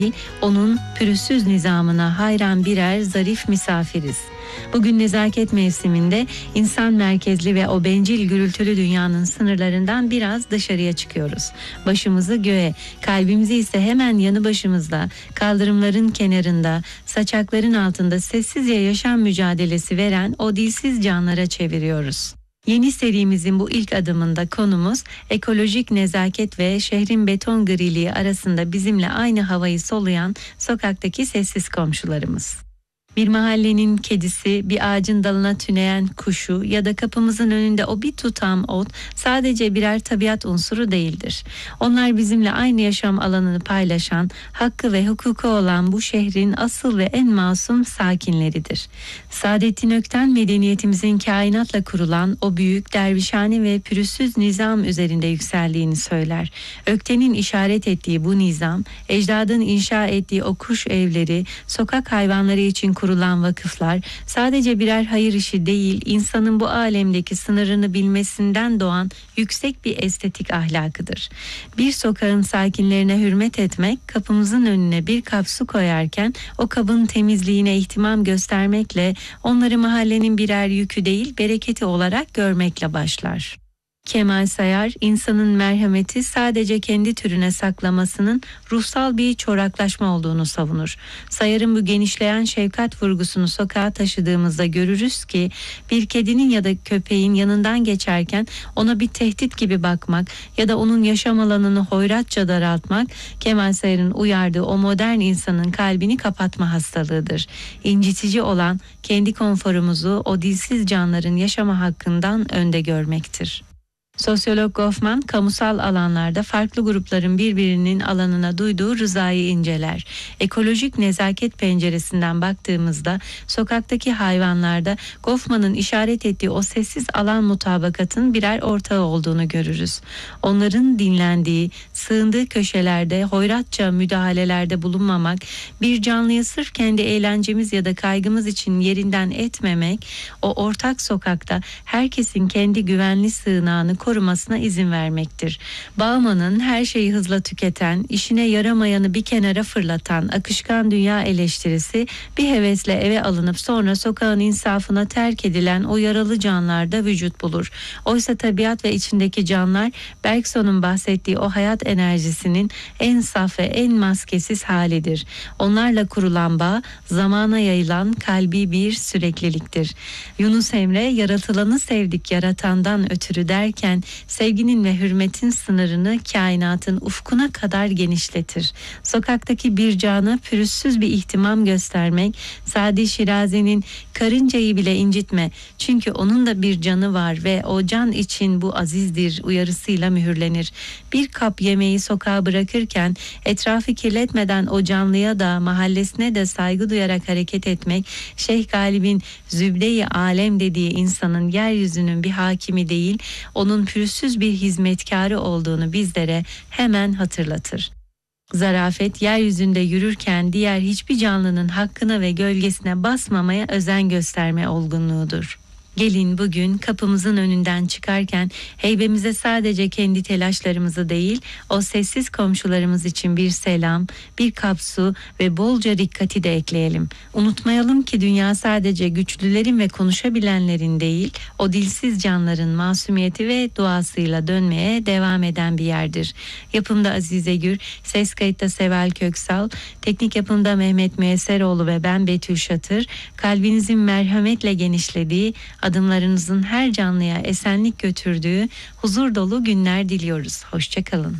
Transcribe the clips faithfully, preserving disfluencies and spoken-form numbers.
onun pürüzsüz nizamına hayran birer zarif misafiriz. Bugün nezaket mevsiminde insan merkezli ve o bencil gürültülü dünyanın sınırlarından biraz dışarıya çıkıyoruz. Başımızı göğe, kalbimizi ise hemen yanı başımızda, kaldırımların kenarında, saçakların altında sessizce yaşam mücadelesi veren o dilsiz canlara çeviriyoruz. Yeni serimizin bu ilk adımında konumuz ekolojik nezaket ve şehrin beton griliği arasında bizimle aynı havayı soluyan sokaktaki sessiz komşularımız. Bir mahallenin kedisi, bir ağacın dalına tüneyen kuşu ya da kapımızın önünde o bir tutam ot sadece birer tabiat unsuru değildir. Onlar bizimle aynı yaşam alanını paylaşan, hakkı ve hukuku olan bu şehrin asıl ve en masum sakinleridir. Saadettin Ökten medeniyetimizin kainatla kurulan o büyük dervişhane ve pürüzsüz nizam üzerinde yükseldiğini söyler. Ökten'in işaret ettiği bu nizam, ecdadın inşa ettiği o kuş evleri, sokak hayvanları için kurulan vakıflar sadece birer hayır işi değil, insanın bu alemdeki sınırını bilmesinden doğan yüksek bir estetik ahlakıdır. Bir sokağın sakinlerine hürmet etmek, kapımızın önüne bir kap su koyarken o kabın temizliğine ihtimam göstermekle, onları mahallenin birer yükü değil bereketi olarak görmekle başlar. Kemal Sayar, insanın merhameti sadece kendi türüne saklamasının ruhsal bir çoraklaşma olduğunu savunur. Sayar'ın bu genişleyen şefkat vurgusunu sokağa taşıdığımızda görürüz ki bir kedinin ya da köpeğin yanından geçerken ona bir tehdit gibi bakmak ya da onun yaşam alanını hoyratça daraltmak Kemal Sayar'ın uyardığı o modern insanın kalbini kapatma hastalığıdır. İncitici olan kendi konforumuzu o dilsiz canların yaşama hakkından önde görmektir. Sosyolog Goffman, kamusal alanlarda farklı grupların birbirinin alanına duyduğu rızayı inceler. Ekolojik nezaket penceresinden baktığımızda sokaktaki hayvanlarda Goffman'ın işaret ettiği o sessiz alan mutabakatın birer ortağı olduğunu görürüz. Onların dinlendiği, sığındığı köşelerde hoyratça müdahalelerde bulunmamak, bir canlıyı sırf kendi eğlencemiz ya da kaygımız için yerinden etmemek, o ortak sokakta herkesin kendi güvenli sığınağını korumasına izin vermektir. Bauman'ın her şeyi hızla tüketen, işine yaramayanı bir kenara fırlatan akışkan dünya eleştirisi bir hevesle eve alınıp sonra sokağın insafına terk edilen o yaralı canlarda vücut bulur. Oysa tabiat ve içindeki canlar Bergson'un bahsettiği o hayat enerjisinin en saf ve en maskesiz halidir. Onlarla kurulan bağ zamana yayılan kalbi bir sürekliliktir. Yunus Emre, yaratılanı sevdik yaratandan ötürü derken sevginin ve hürmetin sınırını kainatın ufkuna kadar genişletir. Sokaktaki bir cana pürüzsüz bir ihtimam göstermek, Sadi Şirazi'nin karıncayı bile incitme çünkü onun da bir canı var ve o can için bu azizdir uyarısıyla mühürlenir. Bir kap yemeği sokağa bırakırken etrafı kirletmeden o canlıya da mahallesine de saygı duyarak hareket etmek, Şeyh Galip'in zübde-i alem dediği insanın yeryüzünün bir hakimi değil, onun pürüzsüz bir hizmetkarı olduğunu bizlere hemen hatırlatır. Zarafet, yeryüzünde yürürken diğer hiçbir canlının hakkına ve gölgesine basmamaya özen gösterme olgunluğudur. Gelin bugün kapımızın önünden çıkarken heybemize sadece kendi telaşlarımızı değil, o sessiz komşularımız için bir selam, bir kap su ve bolca dikkati de ekleyelim. Unutmayalım ki dünya sadece güçlülerin ve konuşabilenlerin değil, o dilsiz canların masumiyeti ve duasıyla dönmeye devam eden bir yerdir. Yapımda Azize Gür, ses kayıtta Seval Köksal, teknik yapımda Mehmet Müesseroğlu ve ben Betül Şatır, kalbinizin merhametle genişlediği, adımlarınızın her canlıya esenlik götürdüğü huzur dolu günler diliyoruz. Hoşçakalın.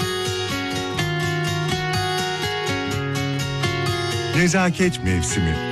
Nezaket mevsimi.